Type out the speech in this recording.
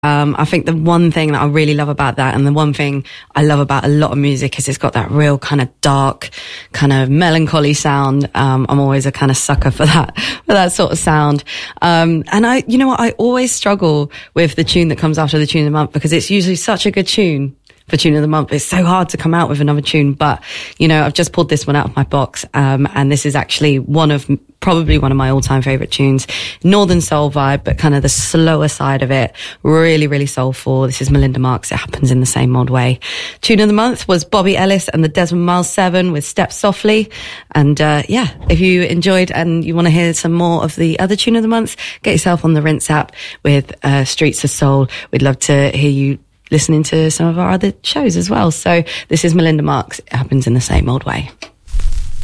I think the one thing that I really love about that, and the one thing I love about a lot of music, is it's got that real kind of dark, kind of melancholy sound. I'm always a kind of sucker for that sort of sound. And you know what, I always struggle with the tune that comes after the tune of the month, because it's usually such a good tune for tune of the month. It's so hard to come out with another tune, but you know, I've just pulled this one out of my box, and this is actually probably one of my all-time favorite tunes. Northern soul vibe, but kind of the slower side of it, really, really soulful. This is Melinda Marks. It Happens in the Same Old Way. Tune of the month was Bobby Ellis and the Desmond Miles 7 with Step Softly. And if you enjoyed and you want to hear some more of the other tune of the month, get yourself on the Rinse app with Streets of Soul. We'd love to hear you listening to some of our other shows as well. So this is Melinda Marks. It Happens in the Same Old Way.